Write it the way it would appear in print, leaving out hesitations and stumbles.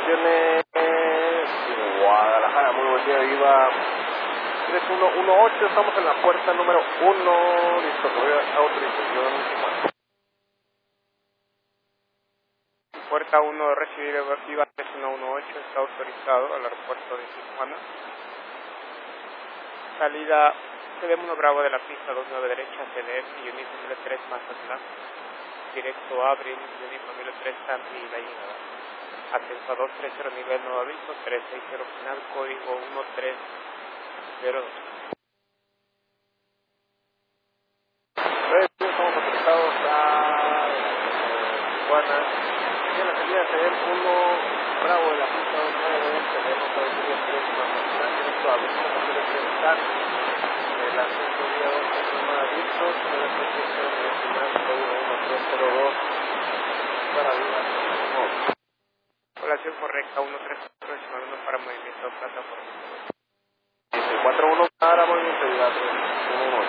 estaciones Guadalajara. Muy buen día, viva 3118, estamos en la puerta número 1, listo, por autorización. Puerta 1, recibido viva 3118, está autorizado al aeropuerto de Tijuana. Salida CD1 Bravo de la pista 29 derecha, CDF, Uniforme 3 Mazatlán. Directo a Abril, Uniforme 3 Santi y la llegada. Ascenso a 230 nivel nuevo aviso, 360 final, código 1302. Estamos autorizados a Tijuana. Y en la salida CD1 Bravo de la pista 29 derecha, CDF, 3 Mazatlán. Directo a Abril, Uniforme 3 Santi. El ascenso día 2 nuevo aviso, 360 nivel final, código 1302. Para viva. Población correcta, 134, estimando para movimiento de plataforma. 41 para movimiento de 311.